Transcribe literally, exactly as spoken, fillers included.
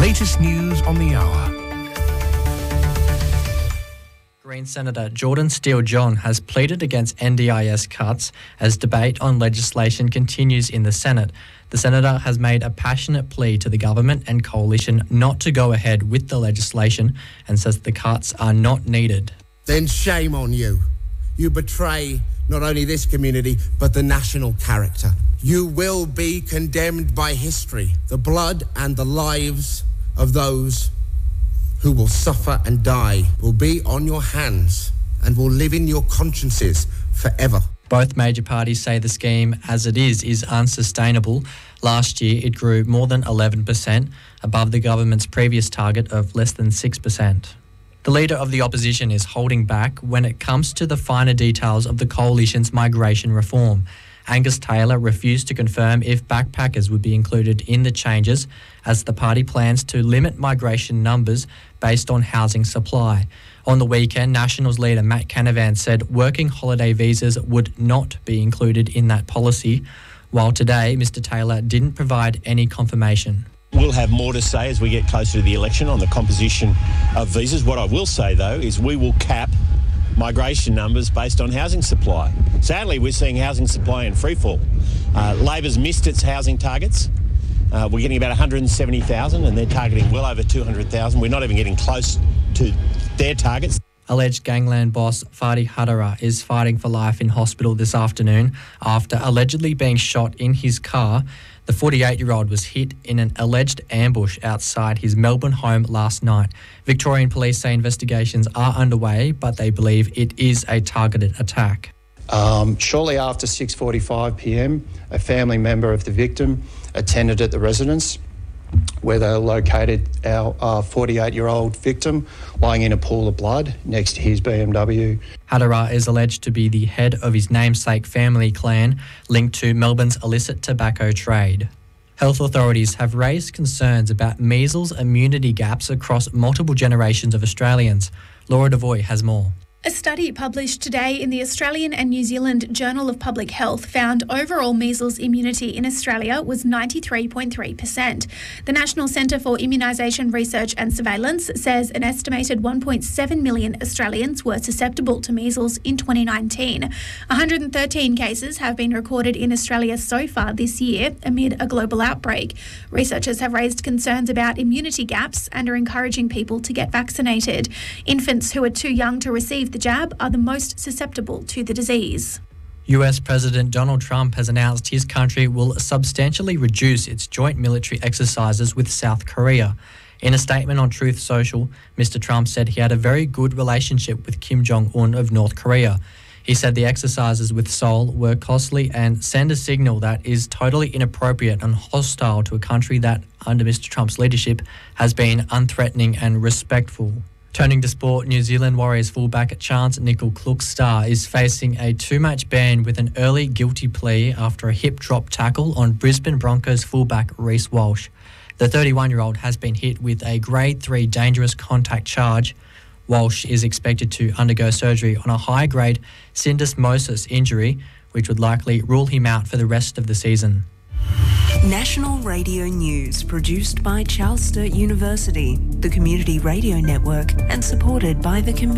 latest news on the hour. Green Senator Jordan Steele-John has pleaded against N D I S cuts as debate on legislation continues in the Senate. The senator has made a passionate plea to the government and coalition not to go ahead with the legislation and says the cuts are not needed. Then shame on you. You betray not only this community, but the national character. You will be condemned by history, the blood and the lives of those who will suffer and die will be on your hands and will live in your consciences forever. Both major parties say the scheme, as it is, is unsustainable. Last year, it grew more than eleven percent, above the government's previous target of less than six percent. The leader of the opposition is holding back when it comes to the finer details of the coalition's migration reform. Angus Taylor refused to confirm if backpackers would be included in the changes, as the party plans to limit migration numbers based on housing supply. On the weekend, Nationals leader Matt Canavan said working holiday visas would not be included in that policy, while today Mr Taylor didn't provide any confirmation. We'll have more to say as we get closer to the election on the composition of visas. What I will say, though, is we will cap migration numbers based on housing supply. Sadly, we're seeing housing supply in freefall. Uh, Labor's missed its housing targets. Uh, we're getting about one hundred seventy thousand and they're targeting well over two hundred thousand. We're not even getting close to their targets. Alleged gangland boss Fadi Hadara is fighting for life in hospital this afternoon after allegedly being shot in his car. The forty-eight-year-old was hit in an alleged ambush outside his Melbourne home last night. Victorian police say investigations are underway, but they believe it is a targeted attack. Um, shortly after six forty-five p m, a family member of the victim attended at the residence where they located our uh, forty-eight-year-old victim lying in a pool of blood next to his B M W. Hadara is alleged to be the head of his namesake family clan linked to Melbourne's illicit tobacco trade. Health authorities have raised concerns about measles immunity gaps across multiple generations of Australians. Laura Devoy has more. A study published today in the Australian and New Zealand Journal of Public Health found overall measles immunity in Australia was ninety-three point three percent. The National Centre for Immunisation Research and Surveillance says an estimated one point seven million Australians were susceptible to measles in twenty nineteen. one hundred thirteen cases have been recorded in Australia so far this year amid a global outbreak. Researchers have raised concerns about immunity gaps and are encouraging people to get vaccinated. Infants who are too young to receive the jab are the most susceptible to the disease. U S President Donald Trump has announced his country will substantially reduce its joint military exercises with South Korea. In a statement on Truth Social, Mister Trump said he had a very good relationship with Kim Jong-un of North Korea. He said the exercises with Seoul were costly and send a signal that is totally inappropriate and hostile to a country that, under Mister Trump's leadership, has been unthreatening and respectful. Turning to sport, New Zealand Warriors fullback Chance Nicol-Klokstad is facing a two-match ban with an early guilty plea after a hip drop tackle on Brisbane Broncos fullback Reece Walsh. The thirty-one-year-old has been hit with a Grade three dangerous contact charge. Walsh is expected to undergo surgery on a high-grade syndesmosis injury, which would likely rule him out for the rest of the season. National Radio News, produced by Charles Sturt University, the Community Radio Network, and supported by the community.